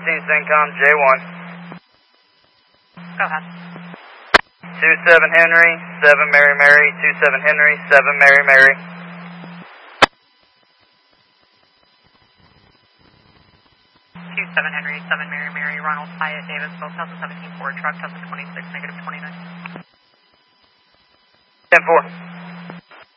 CENTCOM J1. Go ahead. 27 Henry, 7 Mary Mary, 27 Henry, 7 Mary Mary. 27 Henry, 7 Mary Mary, Ronald Hyatt Davis, 2017 Ford truck, Tesla 26, -29. 10-4.